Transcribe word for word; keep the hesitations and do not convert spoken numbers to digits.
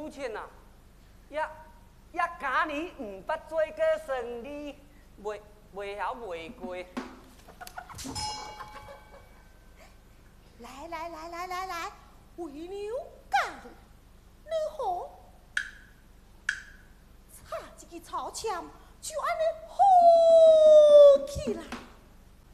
母亲啊，也也今年唔捌做过生意，袂袂晓卖过。 来来来来来来，为牛加入，你好，插一支草枪，就安尼好起来。